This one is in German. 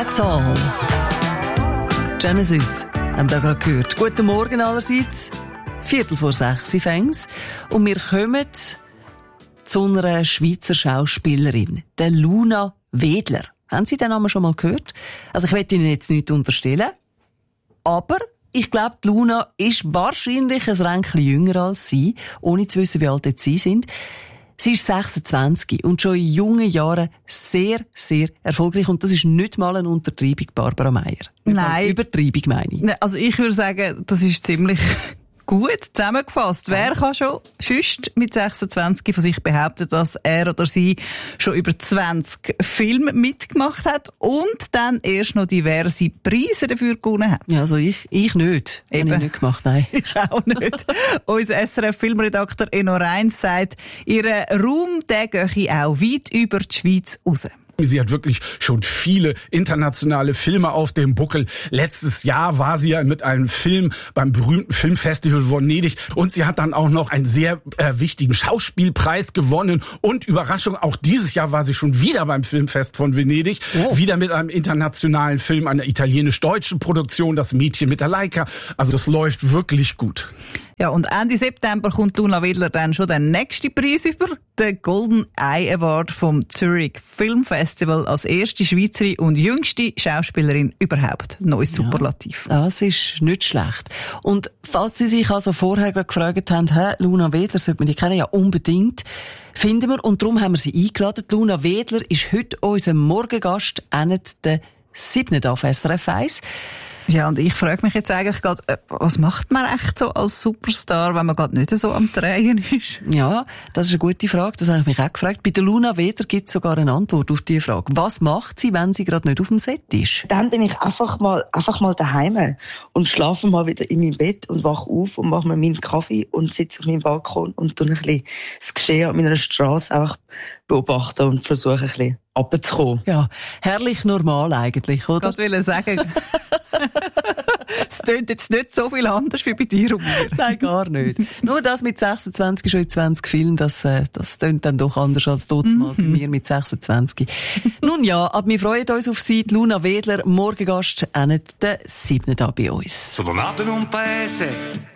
That's all. Genesis haben wir gerade gehört. Guten Morgen allerseits. 5:45 fängt's. Und wir kommen zu einer Schweizer Schauspielerin, der Luna Wedler. Haben Sie den Namen schon mal gehört? Also ich will Ihnen jetzt nichts unterstellen, aber ich glaube, die Luna ist wahrscheinlich ein Ränkchen jünger als Sie, ohne zu wissen, wie alt jetzt Sie sind. Sie ist 26 und schon in jungen Jahren sehr, sehr erfolgreich. Und das ist nicht mal eine Untertreibung, Barbara Meier. Nein. Übertreibung meine ich. Also ich würde sagen, das ist ziemlich gut zusammengefasst. Wer kann schon sonst mit 26 von sich behaupten, dass er oder sie schon über 20 Filme mitgemacht hat und dann erst noch diverse Preise dafür gewonnen hat? Ja, also ich nicht. Eben. Habe ich nicht gemacht, nein. Ich auch nicht. Unser SRF-Filmredakteur Enno Reins sagt, ihr Ruhm, der gehe auch weit über die Schweiz raus. Sie hat wirklich schon viele internationale Filme auf dem Buckel. Letztes Jahr war sie ja mit einem Film beim berühmten Filmfestival Venedig und sie hat dann auch noch einen sehr wichtigen Schauspielpreis gewonnen und Überraschung, auch dieses Jahr war sie schon wieder beim Filmfest von Venedig, wieder mit einem internationalen Film, einer italienisch-deutschen Produktion, Das Mädchen mit der Leica. Also das läuft wirklich gut. Ja, und Ende September kommt Luna Wedler dann schon den nächsten Preis über, den Golden Eye Award vom Zurich Film Festival als erste Schweizerin und jüngste Schauspielerin überhaupt. Neues Superlativ. Ja, das ist nicht schlecht. Und falls Sie sich also vorher gerade gefragt haben, Luna Wedler, sollte man die kennen? Ja, unbedingt. Finden wir, und darum haben wir sie eingeladen. Die Luna Wedler ist heute unser Morgengast, der 7. auf SRF 1. Ja, und ich frage mich jetzt eigentlich gerade, was macht man echt so als Superstar, wenn man gerade nicht so am Drehen ist? Ja, das ist eine gute Frage, das habe ich mich auch gefragt. Bei der Luna Wedler gibt es sogar eine Antwort auf diese Frage. Was macht sie, wenn sie gerade nicht auf dem Set ist? Dann bin ich einfach mal daheim und schlafe mal wieder in meinem Bett und wache auf und mache mir meinen Kaffee und sitze auf meinem Balkon und tue ein bisschen das Geschehen an meiner Straße einfach beobachten und versuche ein bisschen runterzukommen. Ja, herrlich normal eigentlich, oder? Ich wollte sagen, es tönt jetzt nicht so viel anders wie bei dir und mir. Nein, gar nicht. Nur das mit 26 schon in 20 Filmen, das tönt dann doch anders als dort mal bei mir mit 26. Nun ja, aber wir freuen uns auf Sie, Luna Wedler, Morgengast, der 7. da bei uns. Sono nato in un paese